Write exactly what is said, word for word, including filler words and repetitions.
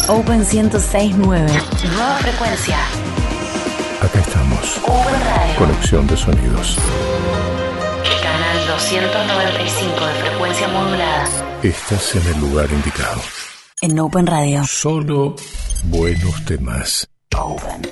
Open ciento seis punto nueve. Nueva frecuencia. Acá estamos. Open Radio. Conexión de sonidos. Canal doscientos noventa y cinco de frecuencia modulada. Estás en el lugar indicado. En Open Radio. Solo buenos temas. Open.